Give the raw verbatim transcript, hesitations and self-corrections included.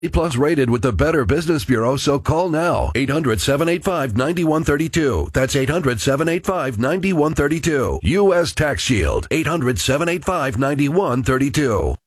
Plus rated with the Better Business Bureau, so call now. eight hundred, seven eight five, nine one three two. That's eight hundred, seven eight five, nine one three two. U S Tax Shield. eight hundred, seven eight five, nine one three two.